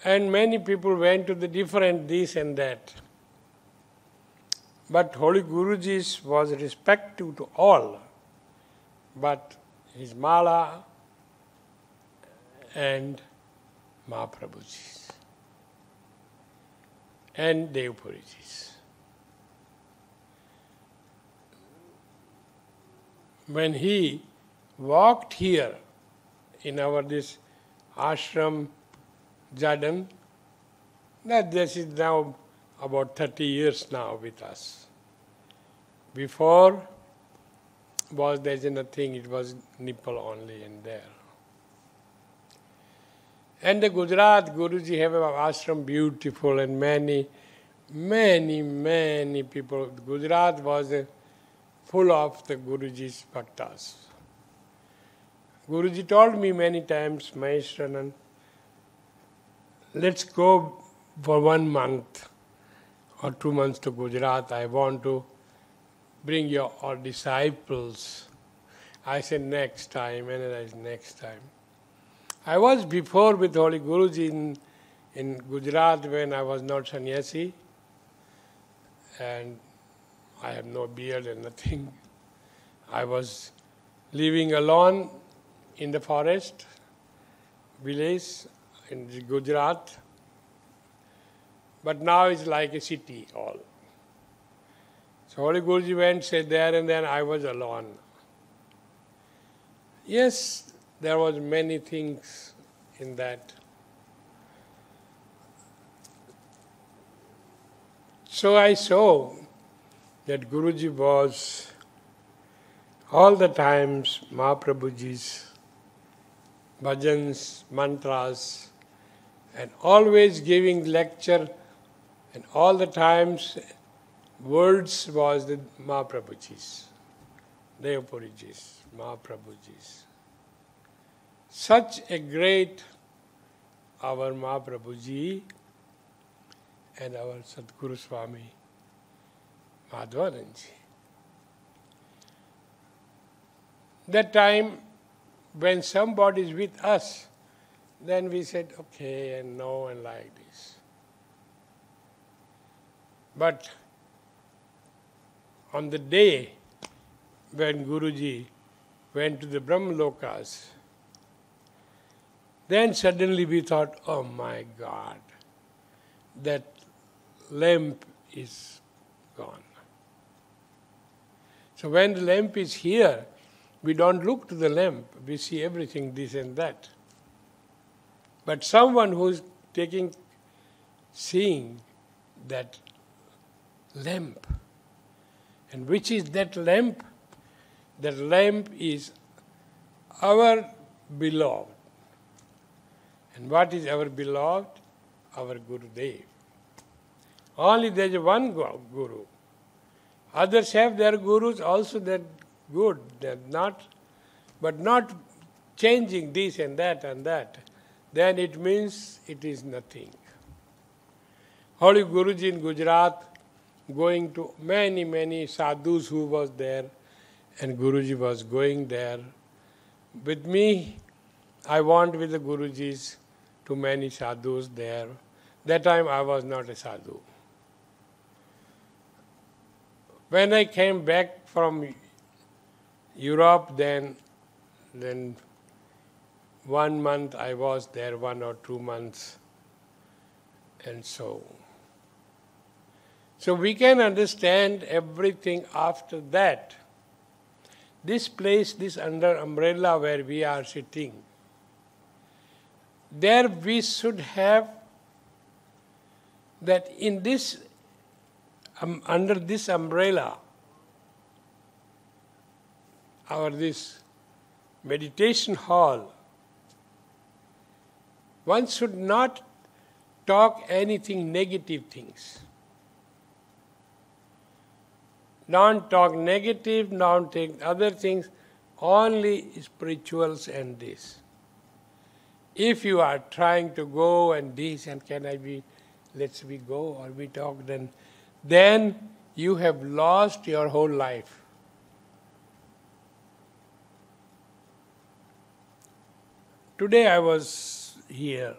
And many people went to the different this and that. But Holy Guruji's was respectful to all. But his Mala and Mahaprabhuji's and Devpuriji's. When he walked here in our this ashram Jadan, that this is now about 30 years now with us. Before there's nothing, it was nipple only in there. And the Gujarat Guruji have an ashram beautiful and many people. Gujarat was full of the Guruji's bhaktas. Guruji told me many times, Maheshwaran, let's go for 1 month or 2 months to Gujarat. I want to bring your all disciples. I said next time, and I said next time. I was before with Holy Guruji in Gujarat when I was not sannyasi, and I have no beard and nothing. I was living alone in the forest, village in Gujarat, but now it's like a city all. So Holy Guruji went, said there, and then I was alone. Yes, there was many things in that. So I saw that Guruji was all the times Mahaprabhuji's bhajans, mantras, and always giving lecture, and all the times words was the Mahaprabhuji's, Devpuriji's, Mahaprabhuji's. Such a great our Mahaprabhuji and our Sadguru Swami Madhvananji. That time when somebody is with us, then we said okay and no and like this. But on the day when Guruji went to the Brahmalokas, then suddenly we thought, oh my God, that lamp is gone. So when the lamp is here, we don't look to the lamp, we see everything, this and that. But someone who is seeing that lamp, and which is that lamp? That lamp is our beloved. And what is our beloved? Our Gurudev. Only there is one Guru. Others have their Gurus also, they're good, they're not, but not changing this and that and that. Then it means it is nothing. Holy Guruji in Gujarat, going to many sadhus who was there, and Guruji was going there. With me, I went with the Gurujis to many sadhus there. That time I was not a sadhu. When I came back from Europe, then 1 month I was there, 1 or 2 months, and so. So we can understand everything after that. This place, this under umbrella where we are sitting, there we should have that in this, under this umbrella, our this meditation hall, one should not talk anything negative things. Don't talk negative, don't take other things, only spirituals and this. If you are trying to go and this and let's we go or we talk, then you have lost your whole life. Today I was here